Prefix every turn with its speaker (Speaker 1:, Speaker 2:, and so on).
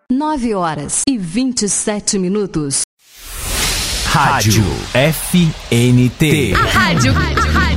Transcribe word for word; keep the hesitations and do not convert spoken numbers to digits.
Speaker 1: nove horas e vinte e sete minutos.
Speaker 2: Rádio F N T.
Speaker 1: A rádio, rádio, rádio.